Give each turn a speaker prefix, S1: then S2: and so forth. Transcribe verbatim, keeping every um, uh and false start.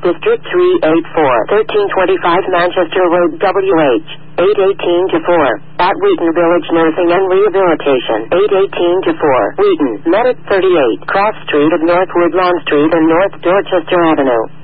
S1: District three eighty-four, thirteen twenty-five Manchester Road, W H, eight eighteen to four. At Wheaton Village Nursing and Rehabilitation, eight eighteen to four. Wheaton, Medic thirty-eight, Cross Street of North Woodlawn Street and North Dorchester Avenue.